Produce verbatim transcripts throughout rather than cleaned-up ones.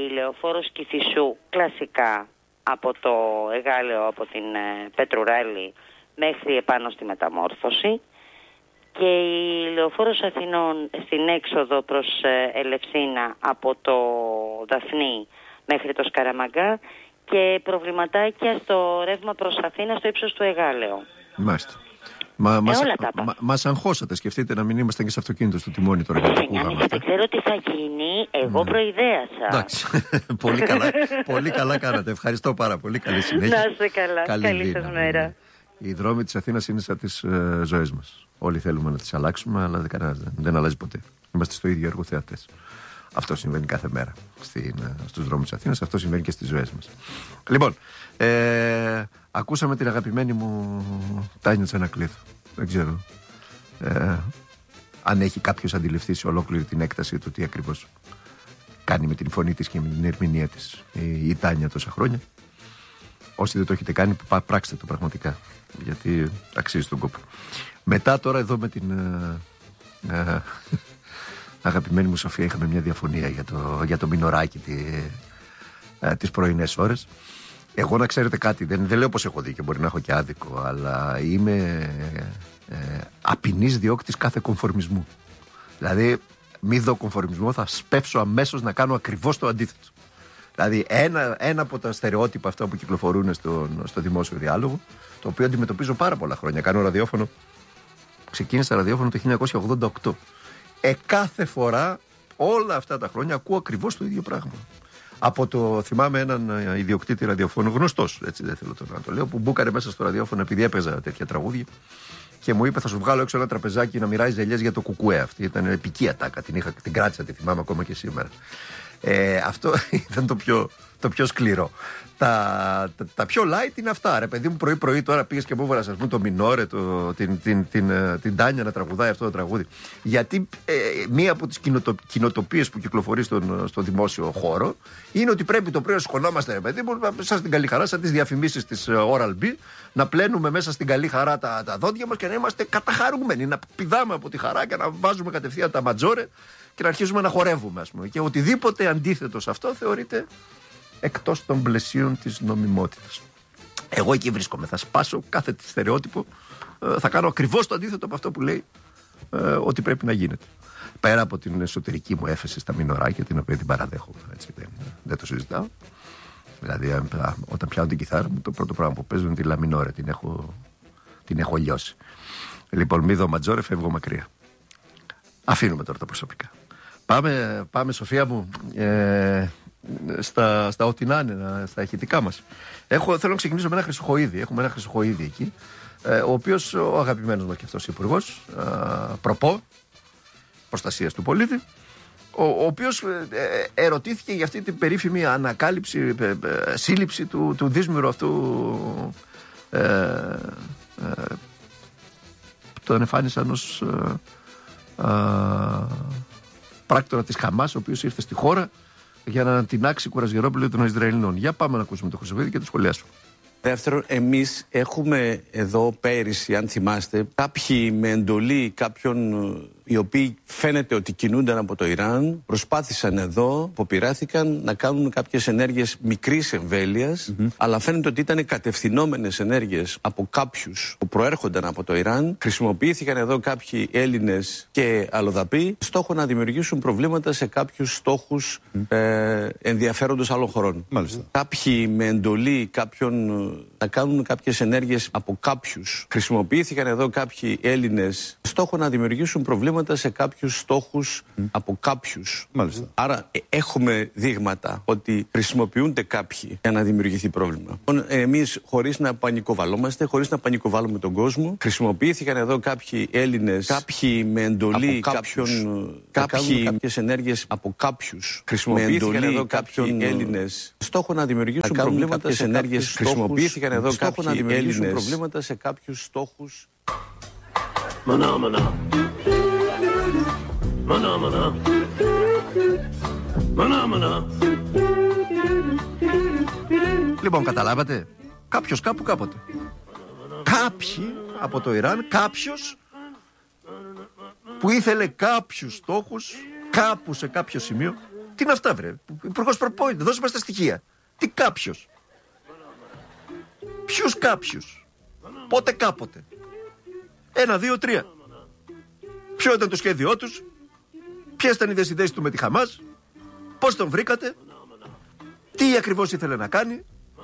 λεωφόρος Κηφισού κλασικά από το Εγάλεο, από την ε, Πετρουράλη μέχρι επάνω στη Μεταμόρφωση, και η λεωφόρος Αθηνών στην έξοδο προς ε, Ελευσίνα από το Δαφνί μέχρι το Σκαραμαγκά, και προβληματάκια στο ρεύμα προς Αθήνα στο ύψος του Εγάλεο. Μάλιστα. Μα, μας, όλα τα μα, μας αγχώσατε, σκεφτείτε να μην ήμασταν και σε αυτοκίνητο στο τιμόνι τώρα. Δεν ξέρω τι θα γίνει, εγώ mm. προειδέασα. Εντάξει, πολύ, καλά, πολύ καλά κάνατε, ευχαριστώ πάρα πολύ, καλή συνέχεια. Να είστε καλά, καλή, καλή σας μέρα. Οι δρόμοι της Αθήνας είναι σαν τις ε, ζωές μας. Όλοι θέλουμε να τις αλλάξουμε, αλλά δεν, κανένας, δεν, δεν αλλάζει ποτέ. Είμαστε στο ίδιο έργο θεατές. Αυτό συμβαίνει κάθε μέρα στην, στους δρόμους της Αθήνας, αυτό συμβαίνει και στις ζωές μας. Λοιπόν, ε, ακούσαμε την αγαπημένη μου Τάνια Τσανακλείδου. Δεν ξέρω ε, αν έχει κάποιος αντιληφθεί σε ολόκληρη την έκταση του τι ακριβώς κάνει με την φωνή της και με την ερμηνεία της η, η Τάνια τόσα χρόνια. Όσοι δεν το έχετε κάνει, πράξτε το πραγματικά, γιατί αξίζει τον κόπο. Μετά τώρα εδώ με την ε, ε, αγαπημένη μου Σοφία είχαμε μια διαφωνία για το, για το μινωράκι τη, ε, τις πρωινές ώρες. Εγώ, να ξέρετε κάτι, δεν, δεν λέω πως έχω δίκιο, μπορεί να έχω και άδικο, αλλά είμαι ε, ε, απεινής διώκτης κάθε κομφορμισμού. Δηλαδή, μη δω κομφορμισμό, θα σπεύσω αμέσως να κάνω ακριβώς το αντίθετο. Δηλαδή, ένα, ένα από τα στερεότυπα αυτά που κυκλοφορούν στο, στο δημόσιο διάλογο, το οποίο αντιμετωπίζω πάρα πολλά χρόνια. Κάνω ραδιόφωνο, ξεκίνησα ραδιόφωνο το χίλια εννιακόσια ογδόντα οκτώ. Ε, κάθε φορά, όλα αυτά τα χρόνια, ακούω ακριβώς το ίδιο πράγμα. Από το, θυμάμαι έναν ιδιοκτήτη ραδιοφώνου, γνωστός, έτσι δεν θέλω τώρα να το λέω, που μπούκαρε μέσα στο ραδιόφωνο επειδή έπαιζα τέτοια τραγούδια και μου είπε: θα σου βγάλω έξω ένα τραπεζάκι να μοιράζει ελιές για το κουκουέ. Αυτή ήταν επική ατάκα, την, είχα, την κράτησα, τη θυμάμαι ακόμα και σήμερα. Ε, αυτό ήταν το πιο, το πιο σκληρό. Τα, τα, τα πιο light είναι αυτά. Ρε παιδί μου, πρωί-πρωί τώρα πήγες και μου έβαλες, ας πούμε, το Μινόρε, το, την, την, την, την, την Τάνια να τραγουδάει αυτό το τραγούδι. Γιατί ε, μία από τις κοινοτοπίες που κυκλοφορεί στον, στο δημόσιο χώρο είναι ότι πρέπει το πρωί να σηκωνόμαστε, ρε παιδί μου, σαν στην καλή χαρά, σαν τις διαφημίσεις της Oral-B, να πλένουμε μέσα στην καλή χαρά τα, τα δόντια μας και να είμαστε καταχαρούμενοι, να πηδάμε από τη χαρά και να βάζουμε κατευθείαν τα ματζόρε και να αρχίζουμε να χορεύουμε, ας πούμε. Και οτιδήποτε αντίθετο σε αυτό θεωρείται εκτός των πλαισίων της νομιμότητας. Εγώ εκεί βρίσκομαι. Θα σπάσω κάθε στερεότυπο. Θα κάνω ακριβώς το αντίθετο από αυτό που λέει ε, ότι πρέπει να γίνεται. Πέρα από την εσωτερική μου έφεση στα μινωράκια, την οποία την παραδέχομαι. Έτσι, δεν, δεν το συζητάω. Δηλαδή, α, όταν πιάνω την κιθάρα μου, το πρώτο πράγμα που παίζω είναι τη λαμινόρε. Την έχω, την έχω λιώσει. Λοιπόν, μη δω ματζόρε, φεύγω μακριά. Αφήνουμε τώρα τα προσωπικά. Πάμε, πάμε Σοφία μου, ε, στα, στα ό,τι να είναι, στα ηχητικά μας. Έχω, θέλω να ξεκινήσω με ένα Χρυσοχοΐδη. Έχουμε ένα Χρυσοχοΐδη εκεί, ε, ο οποίος ο αγαπημένος μας και αυτός υπουργός, ε, προπό, προστασίας του πολίτη, ο, ο οποίος ε, ε, ερωτήθηκε για αυτή την περίφημη ανακάλυψη, ε, ε, σύλληψη του, του δύσμηρου αυτού, ε, ε, που τον εμφάνισαν ως ε, ε, πράκτορα της Χαμάς, ο οποίος ήρθε στη χώρα για να τεινάξει κουρασγερόπουλο των Ισραηλινών. Για πάμε να ακούσουμε το Χρυσοχοΐδη και το σχολιάσουμε. Δεύτερον, εμείς έχουμε εδώ πέρυσι, αν θυμάστε, κάποιοι με εντολή κάποιων οι οποίοι φαίνεται ότι κινούνταν από το Ιράν, προσπάθησαν εδώ, αποπειράθηκαν να κάνουν κάποιες ενέργειες μικρής εμβέλειας, mm-hmm. αλλά φαίνεται ότι ήταν κατευθυνόμενες ενέργειες από κάποιους που προέρχονταν από το Ιράν. Χρησιμοποιήθηκαν εδώ κάποιοι Έλληνες και αλλοδαποί, στόχο να δημιουργήσουν προβλήματα σε κάποιους στόχους mm-hmm. ε, ενδιαφέροντος άλλων χωρών. Μάλιστα. Κάποιοι με εντολή κάποιων να κάνουν κάποιες ενέργειες από κάποιους. Χρησιμοποιήθηκαν εδώ κάποιοι Έλληνες, στόχο να δημιουργήσουν προβλήματα σε κάποιους στόχους mm. από κάποιους. Μάλιστα. Άρα ε, έχουμε δείγματα ότι χρησιμοποιούνται κάποιοι για να δημιουργηθεί πρόβλημα. Εμείς, χωρίς να πανικοβαλόμαστε, χωρίς να πανικοβάλλουμε τον κόσμο, χρησιμοποιήθηκαν εδώ κάποιοι Έλληνες, κάποιοι με εντολή κάποιων, κάποιοι κάποιες ενέργειες από κάποιους. Χρησιμοποιήθηκαν εδώ κάποιοι Έλληνες, στόχο να δημιουργήσουν να προβλήματα σε ενέργειες. Χρησιμοποιήθηκαν εδώ κάποιοι να δημιουργήσουν Έλληνες προβλήματα σε κάποιους στόχους. Μανά, μανά. Μανά, μανά. Μανά, μανά. Λοιπόν, καταλάβατε, κάποιος κάπου κάποτε. Κάποιοι από το Ιράν, κάποιος που ήθελε κάποιους στόχους κάπου σε κάποιο σημείο Τι είναι αυτά, βρε. Υπουργός προπόητε, δώσε μας τα στοιχεία. Τι κάποιος. Ποιους κάποιους. Πότε κάποτε. Ένα, δύο, τρία. Ποιο ήταν το σχέδιό τους. Ποιες ήταν οι διασυνδέσεις του με τη Χαμάς. Πώς τον βρήκατε. Τι ακριβώς ήθελε να κάνει.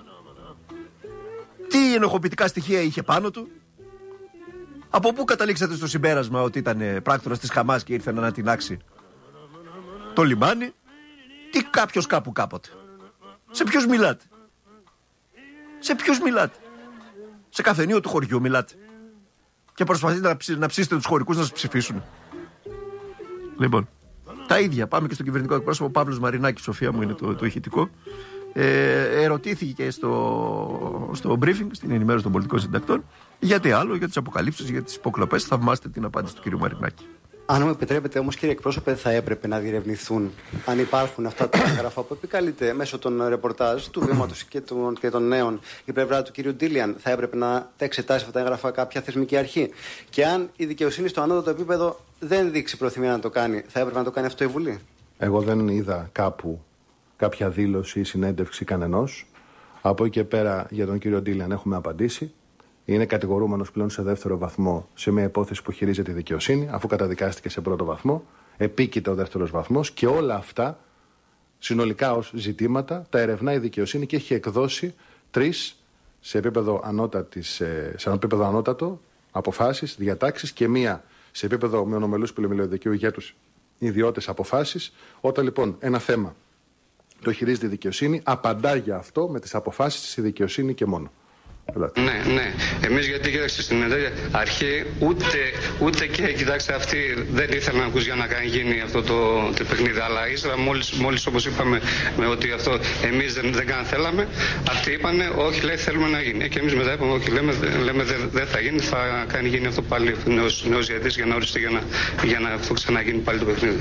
Τι ενοχοποιητικά στοιχεία είχε πάνω του. Από πού καταλήξατε στο συμπέρασμα ότι ήταν πράκτορας της Χαμάς και ήρθε να ανατινάξει το λιμάνι. Τι κάποιος κάπου κάποτε. Σε ποιους μιλάτε. Σε ποιους μιλάτε. Σε καφενείο του χωριού μιλάτε. Και προσπαθείτε να, ψ, να ψήσετε τους χωρικούς να σας ψηφίσουν. Λοιπόν, τα ίδια. Πάμε και στον κυβερνητικό εκπρόσωπο Παύλος Μαρινάκης, Σοφία μου είναι το, το ηχητικό. Ε, ερωτήθηκε στο, στο briefing, στην ενημέρωση των πολιτικών συντακτών, γιατί άλλο, για τις αποκαλύψεις, για τις υποκλοπές. Θαυμάστε την απάντηση του κ. Μαρινάκη. Αν μου επιτρέπετε όμως, κύριε εκπρόσωπε, θα έπρεπε να διερευνηθούν αν υπάρχουν αυτά τα έγγραφα που επικαλείται μέσω των ρεπορτάζ του Βήματος και, και των νέων η πλευρά του κ. Ντίλιαν. Θα έπρεπε να τα εξετάσει αυτά τα έγγραφα κάποια θεσμική αρχή. Και αν η δικαιοσύνη στο ανώτατο επίπεδο δεν δείξει προθυμία να το κάνει, θα έπρεπε να το κάνει αυτό η Βουλή. Εγώ δεν είδα κάπου κάποια δήλωση ή συνέντευξη κανενός. Από εκεί και πέρα για τον κύριο Ντίλιαν έχουμε απαντήσει. Είναι κατηγορούμενος πλέον σε δεύτερο βαθμό σε μια υπόθεση που χειρίζεται η δικαιοσύνη, αφού καταδικάστηκε σε πρώτο βαθμό. Επίκειται ο δεύτερος βαθμός και όλα αυτά συνολικά ως ζητήματα τα ερευνά η δικαιοσύνη και έχει εκδώσει τρεις σε επίπεδο, ανώτατης, σε επίπεδο ανώτατο αποφάσεις, διατάξεις και μία σε επίπεδο μονομελούς πολυμελιωδικαίου για τους ιδιώτες αποφάσεις. Όταν λοιπόν ένα θέμα το χειρίζεται η δικαιοσύνη, απαντά για αυτό με τις αποφάσεις της η δικαιοσύνη και μόνο. Ναι, ναι. Εμείς γιατί κοίταξε στην αρχή ούτε, ούτε και κοιτάξτε αυτοί δεν ήθελαν να ακούς για να κάνει γίνει αυτό το, το παιχνίδι. Αλλά ύστερα μόλις, μόλις όπως είπαμε με ότι αυτό εμείς δεν, δεν καν θέλαμε, αυτοί είπανε όχι λέει θέλουμε να γίνει. Και εμείς μετά είπαμε όχι λέμε, λέμε δεν δε θα γίνει, θα κάνει γίνει αυτό πάλι νέος, νέος διαιτητής για να οριστεί για να, για να αυτό ξαναγίνει πάλι το παιχνίδι.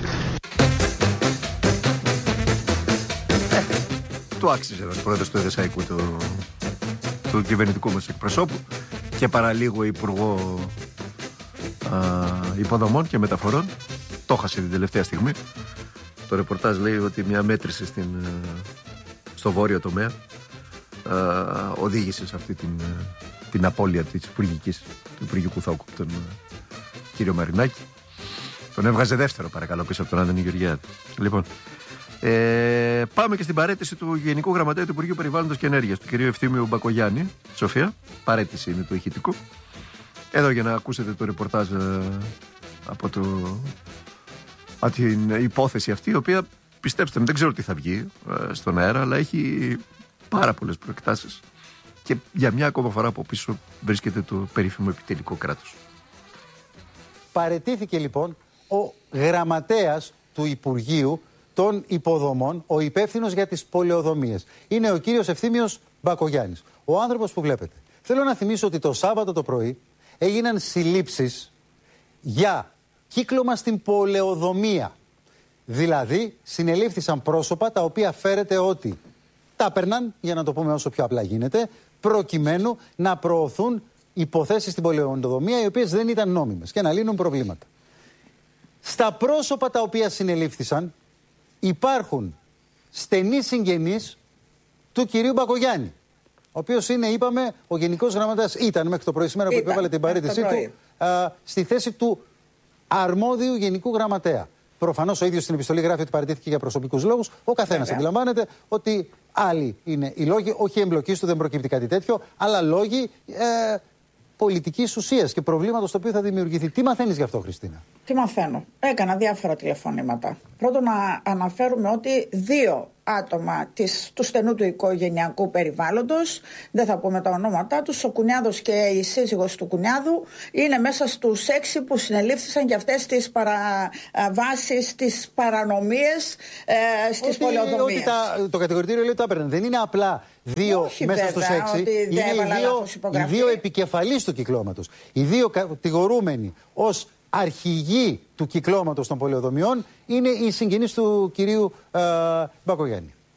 Του άξιζε ο πρόεδρος του ΕΔΕΣΑΙΚΟΥ το... του κυβερνητικού μας εκπροσώπου και παραλίγο υπουργό α, υποδομών και μεταφορών. Το έχασε την τελευταία στιγμή. Το ρεπορτάζ λέει ότι μια μέτρηση στην, στο βόρειο τομέα α, οδήγησε σε αυτή την, την απώλεια της υπουργικής, του υπουργικού θόκου, τον κύριο Μαρινάκη. Τον έβγαζε δεύτερο παρακαλώ πίσω από τον Άδωνη Γεωργιάδη. Λοιπόν, Ε, πάμε και στην παραίτηση του Γενικού Γραμματέα του Υπουργείου Περιβάλλοντος και Ενέργειας, του κ. Ευθύμιου Μπακογιάννη. Σοφία, παραίτηση είναι το ηχητικό. Εδώ για να ακούσετε το ρεπορτάζ ε, από, το, από την υπόθεση αυτή, η οποία πιστέψτε με, δεν ξέρω τι θα βγει ε, στον αέρα, αλλά έχει πάρα πολλές προεκτάσεις και για μια ακόμα φορά από πίσω βρίσκεται το περίφημο επιτελικό κράτος. Παραιτήθηκε λοιπόν ο γραμματέας του Υπουργείου των Υποδομών, ο υπεύθυνος για τις πολεοδομίες. Είναι ο κύριος Ευθύμιος Μπακογιάννης. Ο άνθρωπος που βλέπετε. Θέλω να θυμίσω ότι το Σάββατο το πρωί έγιναν συλλήψεις για κύκλωμα στην πολεοδομία. Δηλαδή, συνελήφθησαν πρόσωπα τα οποία φέρεται ότι τα έπαιρναν, για να το πούμε όσο πιο απλά γίνεται, προκειμένου να προωθούν υποθέσεις στην πολεοδομία οι οποίες δεν ήταν νόμιμες και να λύνουν προβλήματα. Στα πρόσωπα τα οποία συνελήφθησαν υπάρχουν στενοί συγγενείς του κυρίου Μπακογιάννη, ο οποίος είναι, είπαμε, ο Γενικός Γραμματέας, ήταν μέχρι το πρωί σήμερα που υπέβαλε την παραίτησή του α, στη θέση του αρμόδιου Γενικού Γραμματέα. Προφανώς ο ίδιος στην επιστολή γράφει ότι παραιτήθηκε για προσωπικούς λόγους. Ο καθένας αντιλαμβάνεται ότι άλλοι είναι οι λόγοι, όχι εμπλοκής του, δεν προκύπτει κάτι τέτοιο, αλλά λόγοι ε, πολιτικής ουσίας και προβλήματος το οποίο θα δημιουργηθεί. Τι μαθαίνεις γι' αυτό, Χριστίνα? Τι μαθαίνω? Έκανα διάφορα τηλεφωνήματα. Πρώτον, να αναφέρουμε ότι δύο άτομα της, του στενού του οικογενειακού περιβάλλοντος, δεν θα πούμε τα ονόματά τους, ο κουνιάδος και η σύζυγος του κουνιάδου, είναι μέσα στους έξι που συνελήφθησαν για αυτές τις παραβάσεις, τις παρανομίες ε, στις πολεοδομίες. Το κατηγορητήριο λέει ότι τα έπαιρναν. Δεν είναι απλά δύο όχι, μέσα στους έξι. Είναι οι δύο, οι δύο επικεφαλείς του κυκλώματος. Οι δύο κατηγορούμενοι ως αρχηγοί του κυκλώματος των πολεοδομιών είναι οι συγγενείς του κυρίου ε, Μπακογιάννη.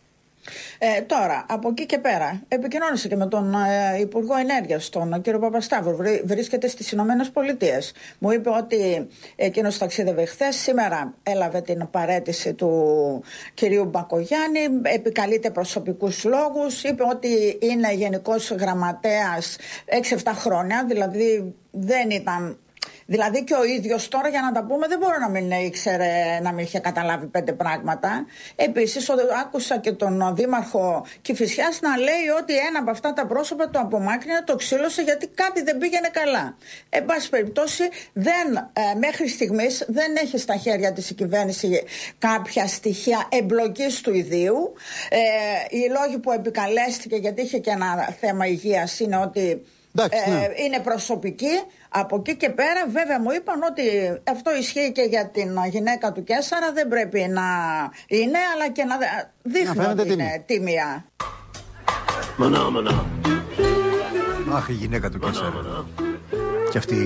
Ε, τώρα, από εκεί και πέρα, επικοινώνησε και με τον ε, Υπουργό Ενέργειας, τον κύριο Παπασταύρου. Βρί, βρίσκεται στις Ηνωμένες Πολιτείες. Μου είπε ότι εκείνος ταξίδευε χθες. Σήμερα έλαβε την παραίτηση του κυρίου Μπακογιάννη. Επικαλείται προσωπικούς λόγους. Είπε ότι είναι γενικός γραμματέας έξι εφτά χρόνια, δηλαδή δεν ήταν. Δηλαδή και ο ίδιος τώρα, για να τα πούμε, δεν μπορώ να μην ήξερε, να μην είχε καταλάβει πέντε πράγματα. Επίσης, άκουσα και τον Δήμαρχο Κηφισιάς να λέει ότι ένα από αυτά τα πρόσωπα το απομάκρυνε, το ξύλωσε γιατί κάτι δεν πήγαινε καλά. Εν πάση περιπτώσει, δεν, ε, μέχρι στιγμής δεν έχει στα χέρια της η κυβέρνηση κάποια στοιχεία εμπλοκής του ιδίου. Ε, οι λόγοι που επικαλέστηκε, γιατί είχε και ένα θέμα υγείας, είναι ότι Εντάξει, ναι. ε, είναι προσωπική. Από εκεί και πέρα βέβαια μου είπαν ότι αυτό ισχύει και για την γυναίκα του Κέσσαρα, δεν πρέπει να είναι, αλλά και να δείχνει να ότι είναι τίμια. Μανά, μανά. Αχ, η γυναίκα του Κέσσαρα. Και αυτή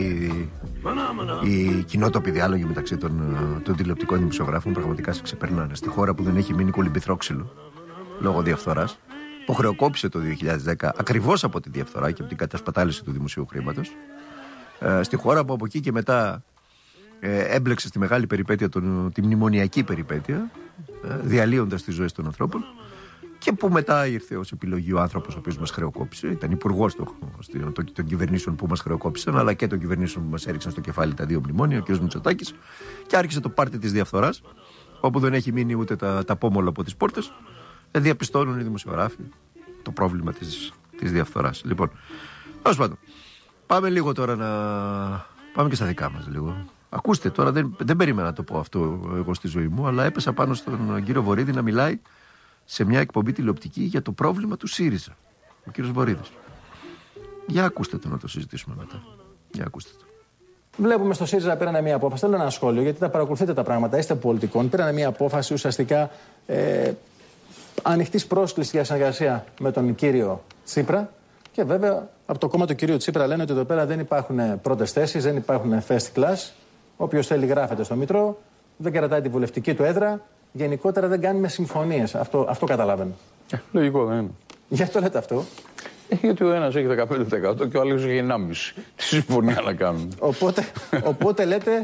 η κοινότοποι διάλογοι μεταξύ των, των τηλεοπτικών δημοσιογράφων πραγματικά σε ξεπερνάνε. Στη χώρα που δεν έχει μείνει κολυμπηθρόξυλο λόγω διαφθοράς, που χρεοκόπησε το δύο χιλιάδες δέκα ακριβώς από τη διαφθορά και από την κατασπατάληση του δημοσίου χρήματος. Ε, στη χώρα που από εκεί και μετά ε, έμπλεξε στη μεγάλη περιπέτεια, τον, τη μνημονιακή περιπέτεια, ε, διαλύοντας τις ζωές των ανθρώπων, και που μετά ήρθε ως επιλογή ο άνθρωπος ο οποίος μας χρεοκόπησε. Ήταν υπουργός των, των, των κυβερνήσεων που μας χρεοκόπησαν, αλλά και των κυβερνήσεων που μας έριξαν στο κεφάλι τα δύο μνημόνια, ο κ. Μητσοτάκης, και άρχισε το πάρτι της διαφθοράς, όπου δεν έχει μείνει ούτε τα, τα πόμολα από τις πόρτες. Ε, διαπιστώνουν οι δημοσιογράφοι το πρόβλημα της, της διαφθοράς. Λοιπόν, τέλος πάντων, πάμε λίγο τώρα να. Πάμε και στα δικά μας λίγο. Ακούστε τώρα, δεν, δεν περίμενα να το πω αυτό εγώ στη ζωή μου, αλλά έπεσα πάνω στον κύριο Βορίδη να μιλάει σε μια εκπομπή τηλεοπτική για το πρόβλημα του ΣΥΡΙΖΑ. Ο κύριος Βορίδης. Για ακούστε το να το συζητήσουμε μετά. Για ακούστε το. Βλέπουμε στο ΣΥΡΙΖΑ πήραν μια απόφαση. Θέλω ένα σχόλιο, γιατί τα παρακολουθείτε τα πράγματα, είστε πολιτικών. Πήραν μια απόφαση ουσιαστικά ε, ανοιχτής πρόσκλησης για συνεργασία με τον κύριο Τσίπρα. Και βέβαια από το κόμμα του κυρίου Τσίπρα λένε ότι εδώ πέρα δεν υπάρχουν πρώτες θέσεις, δεν υπάρχουν first class. Όποιος θέλει γράφεται στο Μητρό, δεν κρατάει τη βουλευτική του έδρα. Γενικότερα δεν κάνουμε συμφωνίες. Αυτό, αυτό καταλαβαίνω. Ε, λογικό δεν είναι. Γι' αυτό λέτε αυτό. Ε, γιατί ο ένας έχει δεκαπέντε τοις εκατό και ο άλλος έχει ενάμιση τοις εκατό. Τι συμφωνία να κάνουν. Οπότε, οπότε λέτε.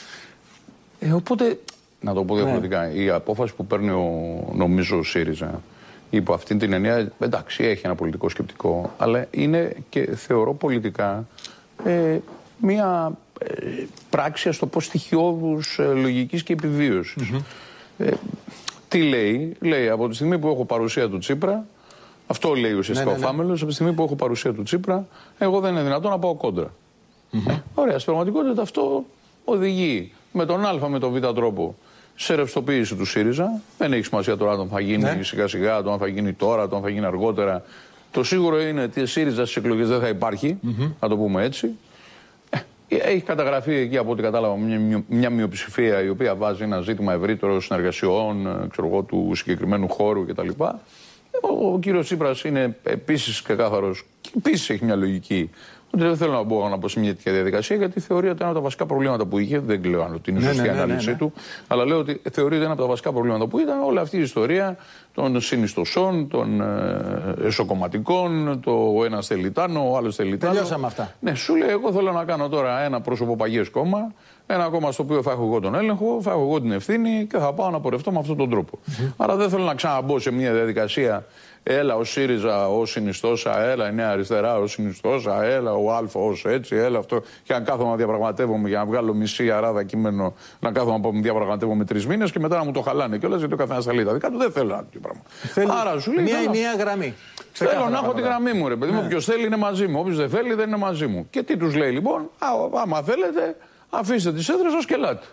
Ε, οπότε, να το πω διαφορετικά, ναι. Η απόφαση που παίρνει ο, νομίζω ο ΣΥΡΙΖΑ, υπό αυτήν την εννέα, εντάξει, έχει ένα πολιτικό σκεπτικό, αλλά είναι και θεωρώ πολιτικά ε, μία ε, πράξη, ας το πω, στοιχειώδους ε, λογικής και επιβίωσης. Mm-hmm. Ε, τι λέει, λέει από τη στιγμή που έχω παρουσία του Τσίπρα, αυτό λέει ουσιαστικά ναι, ναι, ναι. ο Φάμελος, από τη στιγμή που έχω παρουσία του Τσίπρα, εγώ δεν είναι δυνατόν να πάω κόντρα. Mm-hmm. Ε, ωραία, στην πραγματικότητα αυτό οδηγεί με τον Α με τον Β τρόπο σε ρευστοποίηση του ΣΥΡΙΖΑ. Δεν έχει σημασία τώρα αν θα γίνει ναι. σιγά σιγά, το αν θα γίνει τώρα, το αν θα γίνει αργότερα. Το σίγουρο είναι ότι ΣΥΡΙΖΑ στις εκλογές δεν θα υπάρχει, mm-hmm. να το πούμε έτσι. Έχει καταγραφεί εκεί από ό,τι κατάλαβα μια, μια μειοψηφία η οποία βάζει ένα ζήτημα ευρύτερο συνεργασιών, ξέρω εγώ, του συγκεκριμένου χώρου κτλ. Ο, ο κύριος Τσίπρας είναι επίσης ξεκάθαρος και επίσης έχει μια λογική. Ότι δεν θέλω να μπω να πω σε μια τέτοια διαδικασία, γιατί θεωρεί ότι ένα από τα βασικά προβλήματα που είχε, δεν λέω αν είναι η σωστή ναι, ναι, ανάλυση ναι, ναι. του, αλλά λέω ότι θεωρεί ότι ένα από τα βασικά προβλήματα που ήταν όλη αυτή η ιστορία των συνιστοσών, των ε, εσωκομματικών, το ο ένας θέλει τάνο, ο άλλος θέλει τάνο. Τελειώσαμε αυτά. Ναι, σου λέει, εγώ θέλω να κάνω τώρα ένα πρόσωπο παγιές κόμμα, ένα κόμμα στο οποίο θα έχω εγώ τον έλεγχο, θα έχω εγώ την ευθύνη και θα πάω να πορευτώ με αυτόν τον τρόπο. Mm-hmm. Άρα δεν θέλω να ξαναμπω σε μια διαδικασία. Έλα ο ΣΥΡΙΖΑ ως συνιστόσα, έλα η Νέα Αριστερά ως συνιστόσα, έλα ο Α ως έτσι, έλα αυτό. Και να κάθομαι να διαπραγματεύομαι για να βγάλω μισή αράδα κείμενο, να κάθομαι να διαπραγματεύομαι τρεις μήνες και μετά να μου το χαλάνε κιόλας γιατί ο καθένας θα λέει τα δικά του. Δεν θέλω να τέτοιο πράγμα. Θέλει Άρα σου λέει. Μια ενιαία γραμμή. Θέλω να έχω τη γραμμή μου, ρε παιδί μου. Ναι. Όποιος θέλει είναι μαζί μου. Όποιος δεν θέλει δεν είναι μαζί μου. Και τι τους λέει λοιπόν, α, άμα θέλετε, αφήστε τις έδρες σας και ελάτε.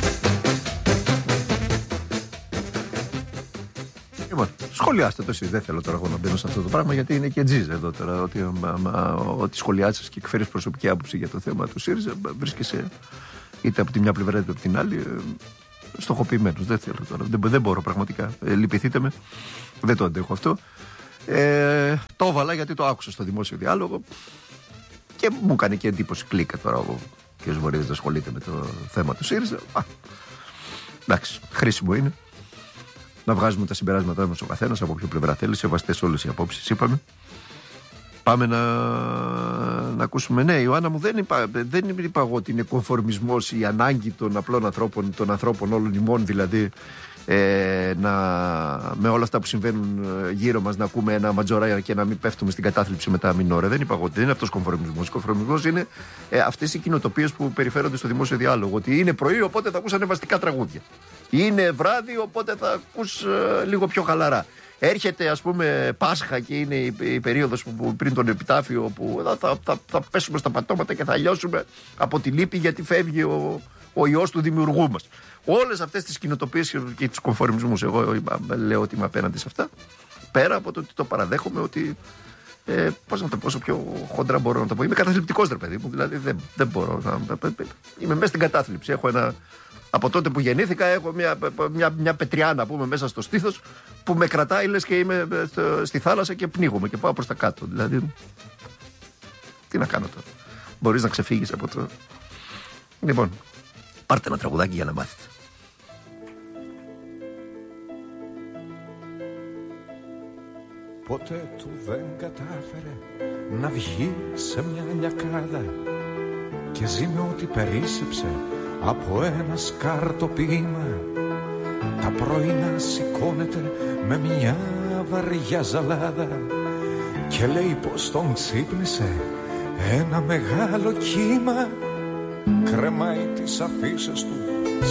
Λοιπόν, σχολιάστε το εσείς. Δεν θέλω τώρα εγώ να μπαίνω σε αυτό το πράγμα, γιατί είναι και τζιζ εδώ τώρα. Ότι, ότι σχολιάζεις και εκφέρεις προσωπική άποψη για το θέμα του ΣΥΡΙΖΑ, βρίσκεσαι είτε από τη μια πλευρά είτε από την άλλη στοχοποιημένος. Δεν θέλω τώρα. Δεν, δεν μπορώ πραγματικά. Ε, λυπηθείτε με. Δεν το αντέχω αυτό. Ε, το έβαλα γιατί το άκουσα στο δημόσιο διάλογο και μου έκανε και εντύπωση κλίκα τώρα ο κ. Βορίδης να ασχολείται με το θέμα του ΣΥΡΙΖΑ. Α, εντάξει, χρήσιμο είναι. να βγάζουμε τα συμπεράσματά μας ο καθένας από ποια πλευρά θέλει, σεβαστές όλες οι απόψεις, είπαμε. Πάμε να, να ακούσουμε. Ναι, Ιωάννα μου, δεν είπα, δεν είπα εγώ ότι είναι κομφορμισμός η ανάγκη των απλών ανθρώπων, των ανθρώπων όλων ημών δηλαδή, ε, να, με όλα αυτά που συμβαίνουν γύρω μας, να ακούμε ένα ματζορά και να μην πέφτουμε στην κατάθλιψη μετά μηνόρε. Δεν είπα εγώ ότι δεν είναι αυτός κομφορμισμός. Ο κομφορμισμός είναι ε, αυτές οι κοινοτοπίες που περιφέρονται στο δημόσιο διάλογο. Ότι είναι πρωί, οπότε θα ακούς ανεβαστικά τραγούδια. Είναι βράδυ, οπότε θα ακούς ε, λίγο πιο χαλαρά. Έρχεται ας πούμε Πάσχα και είναι η, η περίοδος που, που πριν τον επιτάφιο που θα, θα, θα, θα πέσουμε στα πατώματα και θα λιώσουμε από τη λύπη γιατί φεύγει ο, ο ιός του δημιουργού μας. Όλες αυτές τις κοινοτοπίες και τους κομφορμισμούς, εγώ λέω ότι είμαι απέναντι σε αυτά, πέρα από το ότι το παραδέχομαι ότι ε, πώς να το πω, όσο πιο χοντρά μπορώ να το πω, είμαι καταθλιπτικός ρε παιδί μου, δηλαδή δεν, δεν μπορώ να, είμαι μέσα στην κατάθλιψη, έχω ένα... Από τότε που γεννήθηκα έχω μια, μια, μια πετριάνα πούμε, μέσα στο στήθος που με κρατάει λες και είμαι στη θάλασσα και πνίγομαι και πάω προς τα κάτω. Δηλαδή, τι να κάνω τώρα. Μπορείς να ξεφύγεις από το... Λοιπόν, πάρτε ένα τραγουδάκι για να μάθετε. Ποτέ του δεν κατάφερε να βγει σε μια λιακάδα και ζει με ό,τι περίσσεψε από ένα σκαρτοπίμα. Τα πρωινά σηκώνεται με μια βαριά ζαλάδα και λέει πως τον ξύπνησε ένα μεγάλο κύμα. Κρεμάει τις αφίσες του